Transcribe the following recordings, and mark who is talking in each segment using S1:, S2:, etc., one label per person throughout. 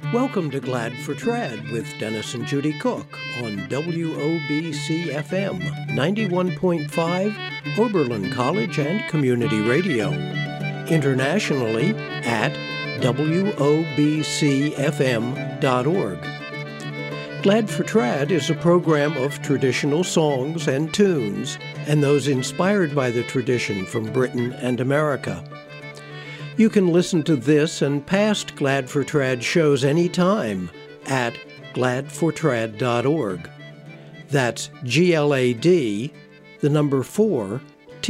S1: Welcome to Glad for Trad with Dennis and Judy Cook on WOBC FM 91.5, Oberlin College and Community Radio. Internationally at wobcfm.org. Glad for Trad is a program of traditional songs and tunes, and those inspired by the tradition from Britain and America. You can listen to this and past Glad for Trad shows anytime at gladfortrad.org. That's GLAD, the number 4,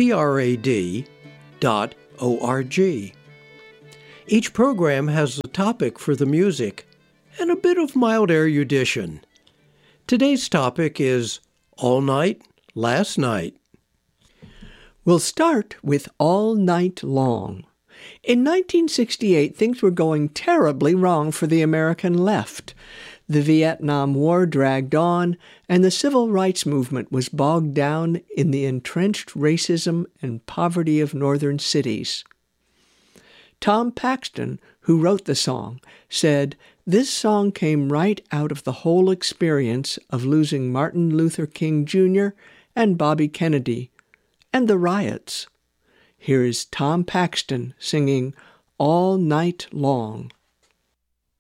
S1: TRAD.org. Each program has a topic for the music and a bit of mild erudition. Today's topic is All Night, Last Night.
S2: We'll start with All Night Long. In 1968, things were going terribly wrong for the American left. The Vietnam War dragged on, and the civil rights movement was bogged down in the entrenched racism and poverty of northern cities. Tom Paxton, who wrote the song, said, "This song came right out of the whole experience of losing Martin Luther King Jr. and Bobby Kennedy, and the riots." Here is Tom Paxton singing All Night Long.